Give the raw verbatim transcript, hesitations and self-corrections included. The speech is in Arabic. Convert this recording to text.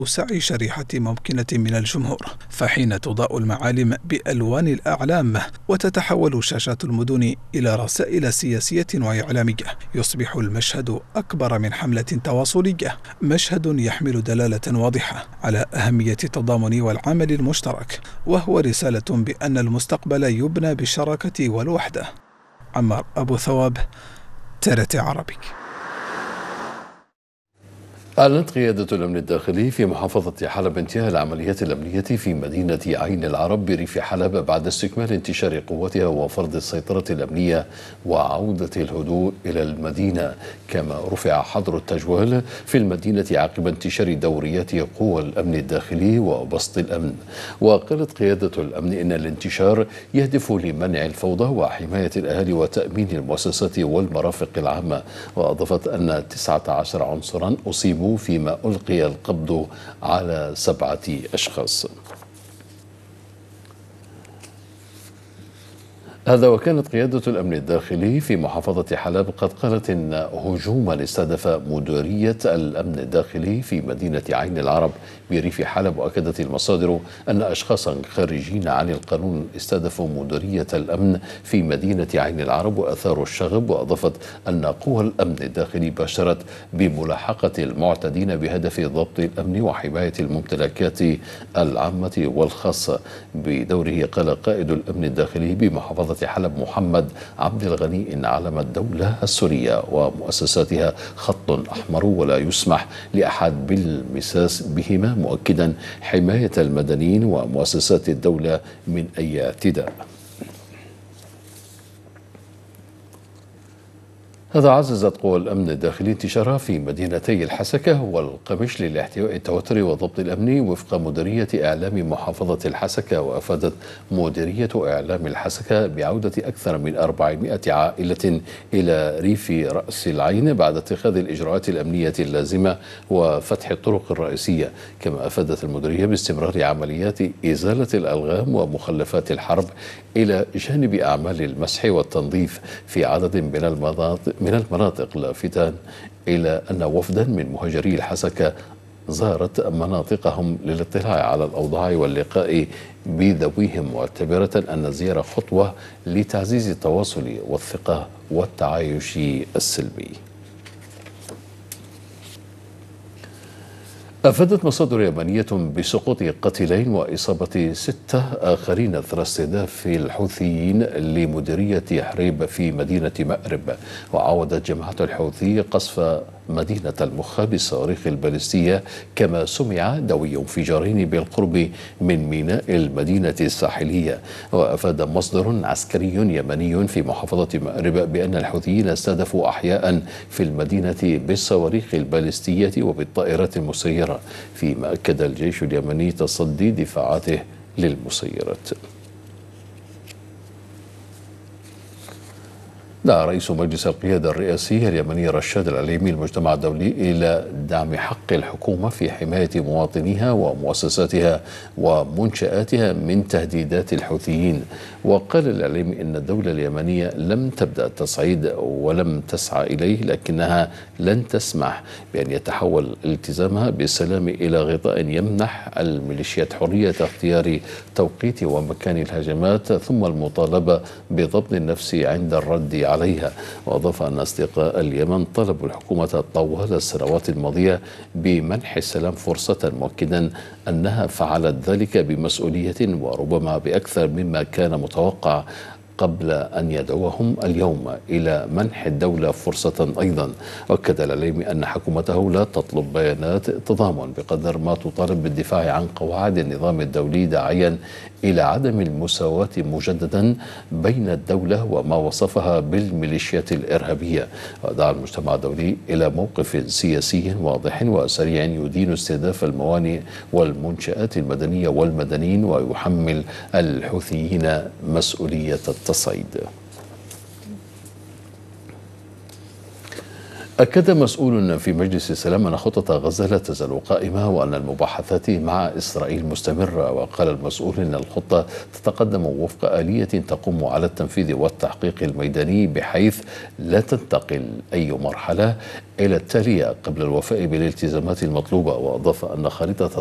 سعي شريحة ممكنة من الجمهور، فحين تضاء المعالم بألوان الأعلام وتتحول شاشات المدن إلى رسائل سياسية وإعلامية، يصبح المشهد أكبر من حملة تواصلية، مشهد يحمل دلالة واضحة على أهمية التضامن والعمل المشترك، وهو رسالة بأن المستقبل يبنى بالشراكة والوحدة. عمار أبو ثواب، ترتي عربي. أعلنت قيادة الأمن الداخلي في محافظة حلب انتهاء العمليات الأمنية في مدينة عين العرب بريف حلب بعد استكمال انتشار قوتها وفرض السيطرة الأمنية وعودة الهدوء إلى المدينة. كما رفع حظر التجوال في المدينة عقب انتشار دوريات قوى الأمن الداخلي وبسط الأمن. وقالت قيادة الأمن إن الانتشار يهدف لمنع الفوضى وحماية الأهالي وتأمين المؤسسات والمرافق العامة. وأضافت أن تسعة عشر عنصرا أصيبوا فيما ألقي القبض على سبعة أشخاص. هذا وكانت قيادة الأمن الداخلي في محافظة حلب قد قالت إن هجوما استهدف مديرية الأمن الداخلي في مدينة عين العرب بريف حلب. وأكدت المصادر أن أشخاصا خارجين عن القانون استهدفوا مديرية الأمن في مدينة عين العرب وأثاروا الشغب. وأضافت أن قوى الأمن الداخلي باشرت بملاحقة المعتدين بهدف ضبط الأمن وحماية الممتلكات العامة والخاصة. بدوره قال قائد الأمن الداخلي بمحافظة حلب محمد عبد الغني إن علم الدولة السورية ومؤسساتها خط أحمر ولا يسمح لأحد بالمساس بهما، مؤكدا حماية المدنيين ومؤسسات الدولة من أي اعتداء. هذا عززت قوى الأمن الداخلي انتشارها في مدينتي الحسكة والقمش لاحتواء التوتر وضبط الأمن وفق مديرية إعلام محافظة الحسكة. وأفادت مديرية إعلام الحسكة بعودة أكثر من أربعمائة عائلة إلى ريف رأس العين بعد اتخاذ الإجراءات الأمنية اللازمة وفتح الطرق الرئيسية. كما أفادت المديرية باستمرار عمليات إزالة الألغام ومخلفات الحرب إلى جانب أعمال المسح والتنظيف في عدد من المناطق من المناطق لافتا إلى أن وفدا من مهاجري الحسكة زارت مناطقهم للاطلاع على الأوضاع واللقاء بذويهم، معتبرة أن الزيارة خطوة لتعزيز التواصل والثقة والتعايش السلمي. أفادت مصادر يمنية بسقوط قتيلين وإصابة ستة آخرين أثر استهداف الحوثيين لمديرية حريب في مدينة مأرب. وعاودت جماعة الحوثي قصف مدينة المخا بالصواريخ البالستية، كما سمع دوي انفجارين بالقرب من ميناء المدينة الساحلية. وأفاد مصدر عسكري يمني في محافظة مأرب بأن الحوثيين استهدفوا أحياء في المدينة بالصواريخ البالستية وبالطائرات المسيرة، فيما أكد الجيش اليمني تصدي دفاعاته للمسيرات. دعا رئيس مجلس القيادة الرئاسي اليمني رشاد العليمي المجتمع الدولي إلى دعم حق الحكومة في حماية مواطنيها ومؤسساتها ومنشآتها من تهديدات الحوثيين. وقال العليمي إن الدولة اليمنية لم تبدأ التصعيد ولم تسعى إليه، لكنها لن تسمح بأن يتحول التزامها بالسلام إلى غطاء يمنح الميليشيات حرية اختيار توقيت ومكان الهجمات، ثم المطالبة بضبط النفس عند الرد عليها. وأضاف أن أصدقاء اليمن طلبوا الحكومة طوال السنوات الماضية بمنح السلام فرصة، مؤكدا أنها فعلت ذلك بمسؤولية وربما بأكثر مما كان متوقع قبل أن يدعوهم اليوم إلى منح الدولة فرصة أيضا. وأكد العليمي أن حكومته لا تطلب بيانات تضامن بقدر ما تطالب بالدفاع عن قواعد النظام الدولي، داعيا إلى عدم المساواة مجددا بين الدولة وما وصفها بالميليشيات الإرهابية. ودعا المجتمع الدولي إلى موقف سياسي واضح وسريع يدين استهداف الموانئ والمنشآت المدنية والمدنيين ويحمل الحوثيين مسؤولية التصعيد. أكد مسؤول في مجلس السلام أن خطة غزة لا تزال قائمة وأن المباحثات مع إسرائيل مستمرة. وقال المسؤول أن الخطة تتقدم وفق آلية تقوم على التنفيذ والتحقيق الميداني بحيث لا تنتقل أي مرحلة إلى التالية قبل الوفاء بالالتزامات المطلوبة. وأضاف أن خريطة